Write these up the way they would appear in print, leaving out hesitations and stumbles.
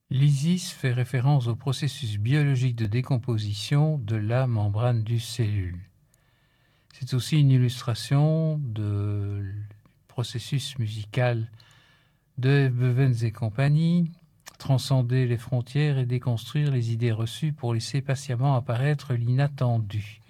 Lysis fait référence au processus biologique de décomposition de la membrane du cellule. C'est aussi une illustration du processus musical de Bevens et compagnie, transcender les frontières et déconstruire les idées reçues pour laisser patiemment apparaître l'inattendu.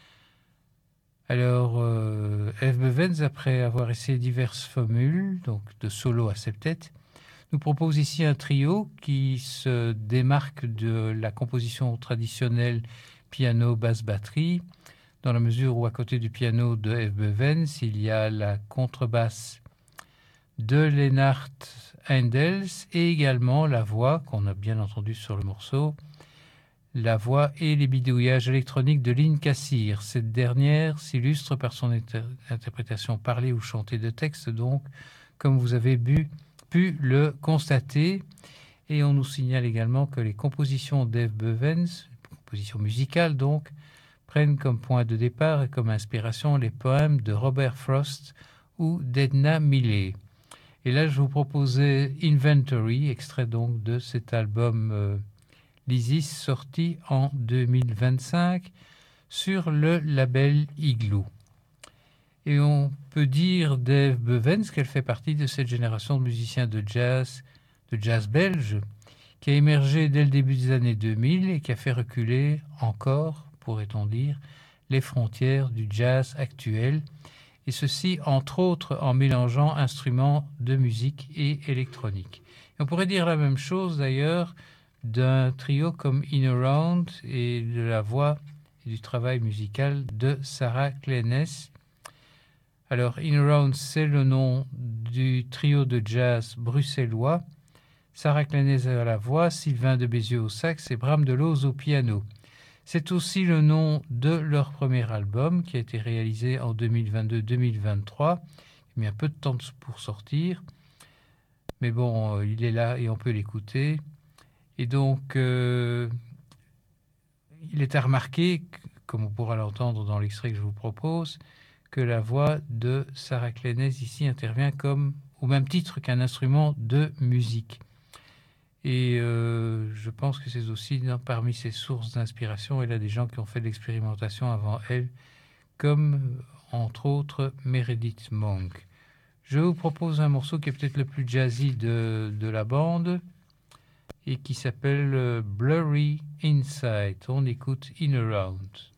Alors, F. Bevens, après avoir essayé diverses formules, donc de solo à septet, nous propose ici un trio qui se démarque de la composition traditionnelle piano, basse, batterie, dans la mesure où à côté du piano de F. Bevens, il y a la contrebasse de Lennart Heindels et également la voix, qu'on a bien entendu sur le morceau, la voix et les bidouillages électroniques de Lynn Cassir. Cette dernière s'illustre par son interprétation parlée ou chantée de texte, donc, comme vous avez pu le constater. Et on nous signale également que les compositions d'Eve Bevens, compositions musicales donc, prennent comme point de départ et comme inspiration les poèmes de Robert Frost ou d'Edna Millay. Et là, je vous proposais Inventory, extrait donc de cet album Lysis, sorti en 2025 sur le label Igloo. Et on peut dire d'Eve Bevens qu'elle fait partie de cette génération de musiciens de jazz belge, qui a émergé dès le début des années 2000 et qui a fait reculer encore, pourrait-on dire, les frontières du jazz actuel, et ceci entre autres en mélangeant instruments de musique et électronique. Et on pourrait dire la même chose d'ailleurs d'un trio comme In Around et de la voix et du travail musical de Sarah Clenes. Alors, In Around, c'est le nom du trio de jazz bruxellois. Sarah Clenes à la voix, Sylvain de Bézieux au sax et Bram Delose au piano. C'est aussi le nom de leur premier album qui a été réalisé en 2022-2023. Il y a un peu de temps pour sortir, mais bon, il est là et on peut l'écouter. Et donc, il est à remarquer, comme on pourra l'entendre dans l'extrait que je vous propose, que la voix de Sarah Clenes ici intervient comme au même titre qu'un instrument de musique. Et je pense que c'est aussi parmi ses sources d'inspiration. Elle a des gens qui ont fait de l'expérimentation avant elle, comme entre autres Meredith Monk. Je vous propose un morceau qui est peut-être le plus jazzy de la bande et qui s'appelle Blurry Insight. On écoute In Around.